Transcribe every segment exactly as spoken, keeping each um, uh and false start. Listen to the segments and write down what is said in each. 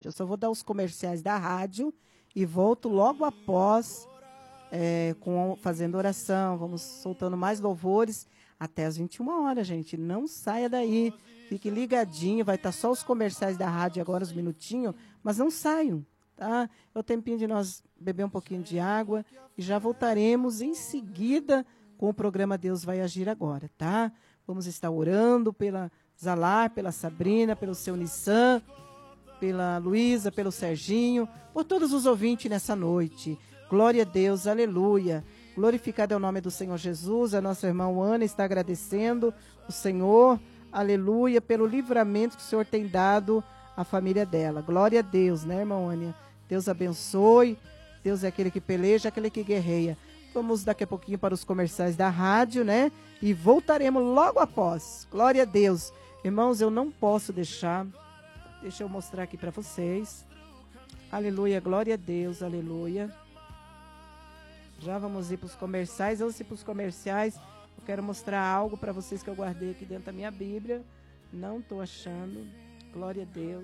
Eu só vou dar os comerciais da rádio e volto logo após, é, com, fazendo oração. Vamos soltando mais louvores até as vinte e uma horas, gente. Não saia daí. Fique ligadinho. Vai estar só os comerciais da rádio agora, uns minutinhos. Mas não saiam, tá? É o tempinho de nós beber um pouquinho de água. E já voltaremos em seguida com o programa Deus Vai Agir Agora, tá? Vamos estar orando pela Zalar, pela Sabrina, pelo seu Nissan, pela Luísa, pelo Serginho, por todos os ouvintes nessa noite. Glória a Deus, aleluia. Glorificado é o nome do Senhor Jesus. A nossa irmã Ana está agradecendo o Senhor, aleluia, pelo livramento que o Senhor tem dado à família dela. Glória a Deus, né, irmã Ana? Deus abençoe. Deus é aquele que peleja, aquele que guerreia. Vamos daqui a pouquinho para os comerciais da rádio, né? E voltaremos logo após. Glória a Deus. Irmãos, eu não posso deixar... Deixa eu mostrar aqui para vocês. Aleluia, glória a Deus, aleluia. Já vamos ir para os comerciais. Antes de ir para os comerciais, eu quero mostrar algo para vocês que eu guardei aqui dentro da minha Bíblia. Não estou achando. Glória a Deus.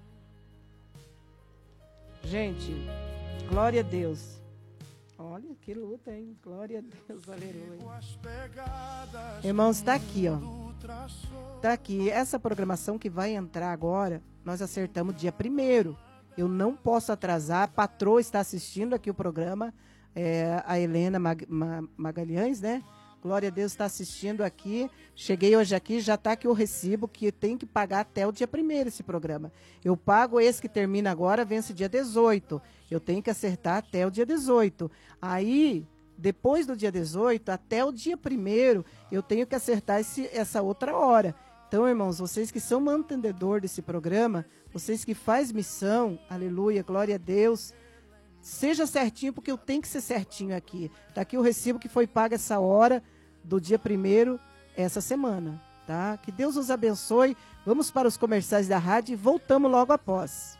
Gente, glória a Deus. Olha, que luta, hein? Glória a Deus, aleluia. Irmãos, está aqui, ó. Está aqui. Essa programação que vai entrar agora, nós acertamos dia primeiro. Eu não posso atrasar. A patroa está assistindo aqui o programa. É, a Helena Mag Ma Magalhães, né? Glória a Deus, está assistindo aqui. Cheguei hoje aqui, já está aqui o recibo que tem que pagar até o dia primeiro esse programa. Eu pago esse que termina agora, vence dia dezoito. Eu tenho que acertar até o dia dezoito. Aí, depois do dia dezoito, até o dia primeiro, eu tenho que acertar esse, essa outra hora. Então, irmãos, vocês que são mantendedor desse programa, vocês que faz missão, aleluia, glória a Deus, seja certinho, porque eu tenho que ser certinho aqui. Está aqui o recibo que foi pago essa hora do dia primeiro, essa semana, tá? Que Deus os abençoe. Vamos para os comerciais da rádio e voltamos logo após.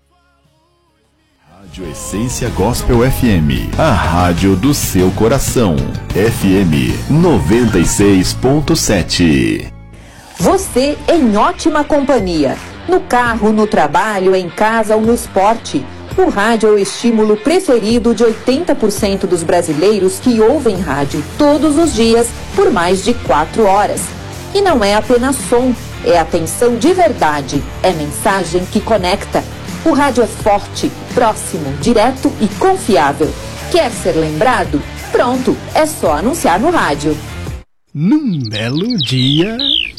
Rádio Essência Gospel F M, a rádio do seu coração. F M noventa e seis ponto sete. Você em ótima companhia. No carro, no trabalho, em casa ou no esporte. O rádio é o estímulo preferido de oitenta por cento dos brasileiros que ouvem rádio todos os dias por mais de quatro horas. E não é apenas som, é atenção de verdade, é mensagem que conecta. O rádio é forte, próximo, direto e confiável. Quer ser lembrado? Pronto, é só anunciar no rádio. Num belo dia,